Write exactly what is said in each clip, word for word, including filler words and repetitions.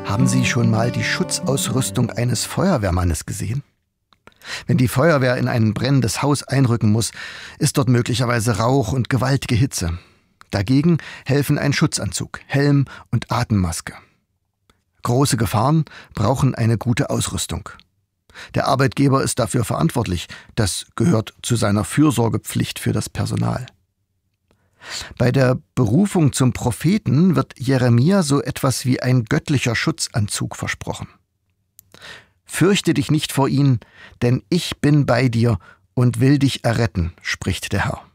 Haben Sie schon mal die Schutzausrüstung eines Feuerwehrmannes gesehen? Wenn die Feuerwehr in ein brennendes Haus einrücken muss, ist dort möglicherweise Rauch und gewaltige Hitze. Dagegen helfen ein Schutzanzug, Helm und Atemmaske. Große Gefahren brauchen eine gute Ausrüstung. Der Arbeitgeber ist dafür verantwortlich. Das gehört zu seiner Fürsorgepflicht für das Personal. Bei der Berufung zum Propheten wird Jeremia so etwas wie ein göttlicher Schutzanzug versprochen. Fürchte dich nicht vor ihnen, denn ich bin bei dir und will dich erretten, spricht der Herr.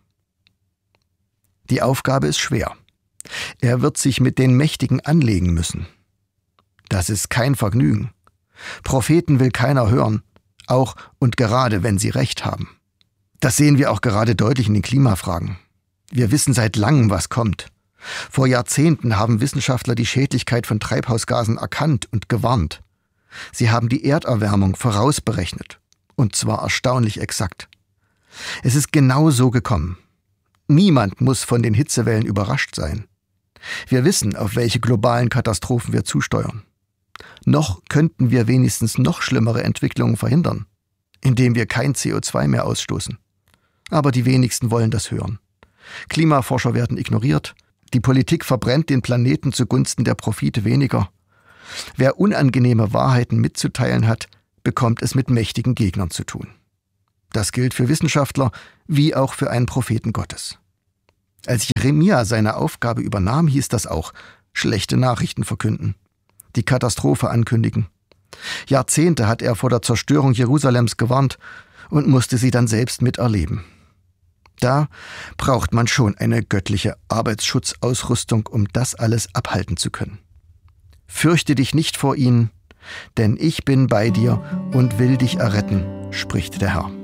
Die Aufgabe ist schwer. Er wird sich mit den Mächtigen anlegen müssen. Das ist kein Vergnügen. Propheten will keiner hören, auch und gerade wenn sie Recht haben. Das sehen wir auch gerade deutlich in den Klimafragen. Wir wissen seit langem, was kommt. Vor Jahrzehnten haben Wissenschaftler die Schädlichkeit von Treibhausgasen erkannt und gewarnt. Sie haben die Erderwärmung vorausberechnet, und zwar erstaunlich exakt. Es ist genau so gekommen. Niemand muss von den Hitzewellen überrascht sein. Wir wissen, auf welche globalen Katastrophen wir zusteuern. Noch könnten wir wenigstens noch schlimmere Entwicklungen verhindern, indem wir kein C O zwei mehr ausstoßen. Aber die wenigsten wollen das hören. Klimaforscher werden ignoriert. Die Politik verbrennt den Planeten zugunsten der Profite weniger. Wer unangenehme Wahrheiten mitzuteilen hat, bekommt es mit mächtigen Gegnern zu tun. Das gilt für Wissenschaftler wie auch für einen Propheten Gottes. Als Jeremia seine Aufgabe übernahm, hieß das auch: schlechte Nachrichten verkünden, die Katastrophe ankündigen. Jahrzehnte hat er vor der Zerstörung Jerusalems gewarnt und musste sie dann selbst miterleben. Da braucht man schon eine göttliche Arbeitsschutzausrüstung, um das alles abhalten zu können. Fürchte dich nicht vor ihnen, denn ich bin bei dir und will dich erretten, spricht der Herr.